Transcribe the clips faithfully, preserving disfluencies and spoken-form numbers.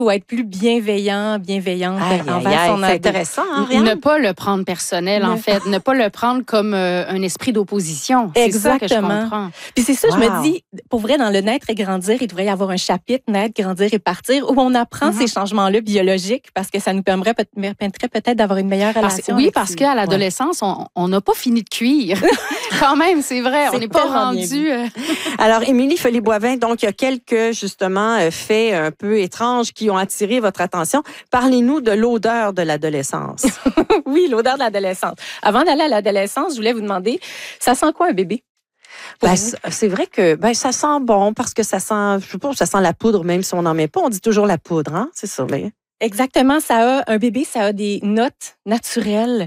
ou être plus bienveillant, bienveillante aïe, envers aïe, aïe, son c'est ado. intéressant, hein, Ariane? Ne pas le prendre personnel, Ne... en fait. Ne pas le prendre comme euh, un esprit d'opposition. C'est ça que je comprends. Puis c'est ça, wow. je me dis, pour vrai, dans le naître et grandir, il devrait y avoir un chapitre naître, grandir et partir où on apprend mm-hmm. ces changements-là biologiques parce que ça nous permettrait, permettrait peut-être d'avoir une meilleure relation. Parce, oui, avec parce ces... qu'à l'adolescence, ouais. on n'a pas fini de cuire. Quand même, c'est vrai. C'est on n'est pas rendu. Euh... Alors, Émilie Follet-Boivin, donc il y a quelques, justement, faits un peu étranges qui ont attiré votre attention. Parlez-nous de l'odeur de l'adolescence. Oui, l'odeur de l'adolescence. Avant d'aller à l'adolescence, je voulais vous demander, ça sent quoi un bébé? Ben, c'est vrai que ben, ça sent bon parce que ça sent, je sais pas, ça sent la poudre même si on n'en met pas. On dit toujours la poudre, hein? C'est ça, mais... Exactement, ça a, un bébé, ça a des notes naturelles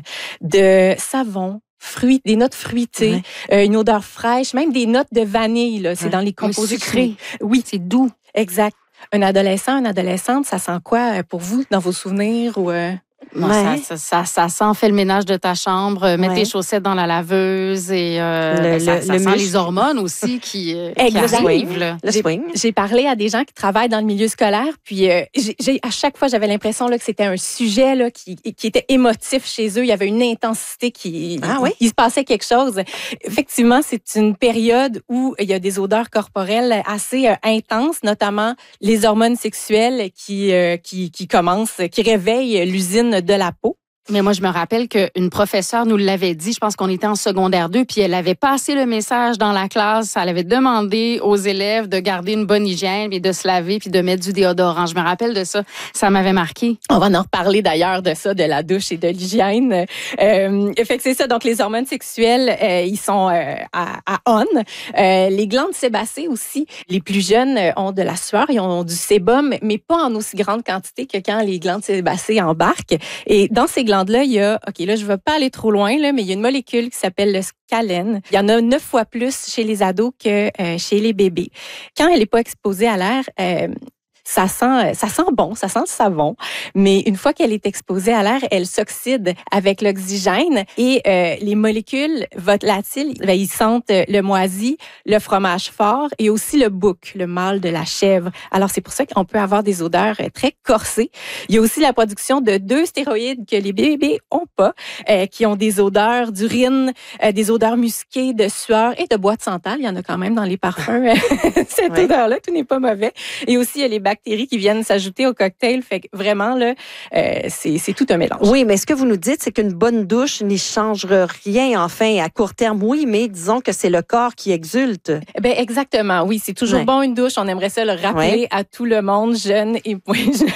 de savon, fruits, des notes fruitées, ouais. euh, une odeur fraîche, même des notes de vanille, là. C'est ouais. dans les composés sucrés. Oui, c'est doux. Exact. Un adolescent, une adolescente, ça sent quoi pour vous dans vos souvenirs ou euh... Moi, ouais. ça, ça, ça, ça sent fait le ménage de ta chambre, ouais. mettre tes chaussettes dans la laveuse et euh, le, ben, ça, le, ça le sent les hormones aussi qui, euh, qui arrivent. Là. J'ai, j'ai parlé à des gens qui travaillent dans le milieu scolaire, puis euh, j'ai, j'ai, à chaque fois, j'avais l'impression là, que c'était un sujet là, qui, qui était émotif chez eux. Il y avait une intensité qui... Ah, oui? Il se passait quelque chose. Effectivement, c'est une période où il y a des odeurs corporelles assez euh, intenses, notamment les hormones sexuelles qui, euh, qui, qui commencent, qui réveillent l'usine de la peau. Mais moi, je me rappelle qu'une professeure nous l'avait dit, je pense qu'on était en secondaire deux, puis elle avait passé le message dans la classe, elle avait demandé aux élèves de garder une bonne hygiène, puis de se laver, puis de mettre du déodorant. Je me rappelle de ça, ça m'avait marqué. On va en reparler d'ailleurs de ça, de la douche et de l'hygiène. Euh, fait que c'est ça, donc les hormones sexuelles, euh, ils sont euh, à, à on. Euh, les glandes sébacées aussi, les plus jeunes ont de la sueur, ils ont du sébum, mais pas en aussi grande quantité que quand les glandes sébacées embarquent. Et dans ces glandes là, il y a, OK, là, je ne vais pas aller trop loin, là, mais il y a une molécule qui s'appelle le scalène. Il y en a neuf fois plus chez les ados que euh, chez les bébés. Quand elle n'est pas exposée à l'air, euh, ça sent, ça sent bon, ça sent le savon, mais une fois qu'elle est exposée à l'air, elle s'oxyde avec l'oxygène et euh, les molécules volatiles, ben, ils sentent le moisi, le fromage fort et aussi le bouc, le mâle de la chèvre. Alors, c'est pour ça qu'on peut avoir des odeurs très corsées. Il y a aussi la production de deux stéroïdes que les bébés ont pas, euh, qui ont des odeurs d'urine, euh, des odeurs musquées, de sueur et de boîte sentale. Il y en a quand même dans les parfums. Cette oui. odeur-là, tout n'est pas mauvais. Et aussi, il y a les bactéries qui viennent s'ajouter au cocktail. Fait que vraiment, là, euh, c'est, c'est tout un mélange. Oui, mais ce que vous nous dites, c'est qu'une bonne douche n'y change rien, enfin, à court terme. Oui, mais disons que c'est le corps qui exulte. Ben exactement, oui. C'est toujours ouais. bon, une douche. On aimerait ça le rappeler ouais. à tout le monde, jeune et moins jeune.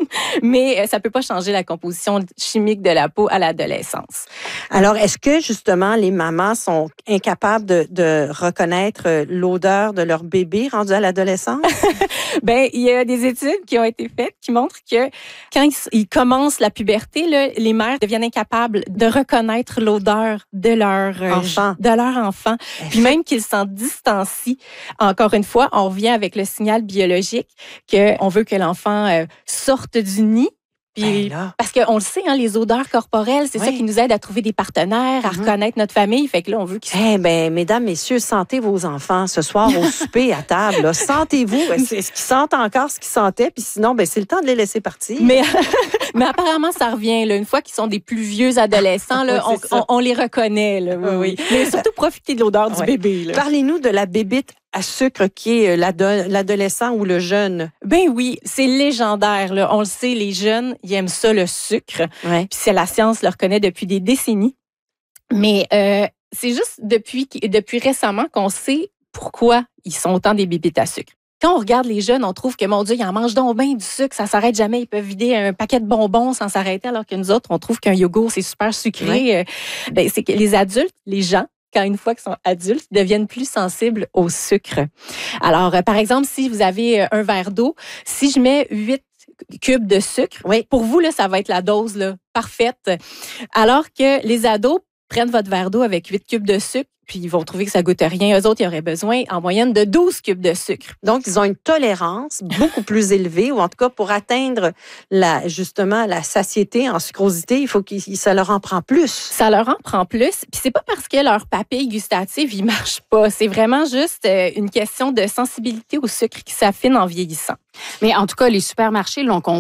Mais euh, ça peut pas changer la composition chimique de la peau à l'adolescence. Alors, est-ce que, justement, les mamans sont incapables de, de reconnaître l'odeur de leur bébé rendu à l'adolescence? Ben, il y a des études qui ont été faites qui montrent que quand ils, ils commencent la puberté, là, les mères deviennent incapables de reconnaître l'odeur de leur enfant. De leur enfant. Puis même qu'ils s'en distancient. Encore une fois, on revient avec le signal biologique qu'on veut que l'enfant euh, sorte du nid. Puis, ben parce qu'on le sait, hein, les odeurs corporelles, c'est oui. ça qui nous aide à trouver des partenaires, à mm-hmm. reconnaître notre famille. Fait que là, on veut qu'ils... Eh ben, mesdames, messieurs, sentez vos enfants ce soir au souper à table. Là. Sentez-vous. Est-ce qu'ils sentent encore ce qu'ils sentaient? Puis sinon, ben, c'est le temps de les laisser partir. Mais, mais apparemment, ça revient. Là. Une fois qu'ils sont des plus vieux adolescents, là, oui, on, on, on les reconnaît. Là, oui, oui. Mais surtout, profitez de l'odeur du oui. bébé. Là. Parlez-nous de la bébite à sucre qui est l'ado- l'adolescent ou le jeune. Ben oui, c'est légendaire. Là. On le sait, les jeunes, ils aiment ça, le sucre. Ouais. Puis c'est la science le reconnaît depuis des décennies. Mais euh, c'est juste depuis, depuis récemment qu'on sait pourquoi ils sont autant des bébites à sucre. Quand on regarde les jeunes, on trouve que, mon Dieu, ils en mangent donc bien du sucre, ça s'arrête jamais. Ils peuvent vider un paquet de bonbons sans s'arrêter, alors que nous autres, on trouve qu'un yogourt, c'est super sucré. Ouais. Ben, c'est que les adultes, les gens, quand une fois qu'ils sont adultes, ils deviennent plus sensibles au sucre. Alors, euh, par exemple, si vous avez euh, un verre d'eau, si je mets huit cubes de sucre, oui. pour vous, là, ça va être la dose là, parfaite. Alors que les ados prennent votre verre d'eau avec huit cubes de sucre, puis ils vont trouver que ça goûte rien. Eux autres, ils auraient besoin en moyenne de douze cubes de sucre. Donc, ils ont une tolérance beaucoup plus élevée, ou en tout cas, pour atteindre la, justement la satiété en sucrosité, il faut que ça leur en prend plus. Ça leur en prend plus. Puis c'est pas parce que leur papille gustative, il marche pas. C'est vraiment juste une question de sensibilité au sucre qui s'affine en vieillissant. Mais en tout cas, les supermarchés l'ont compris.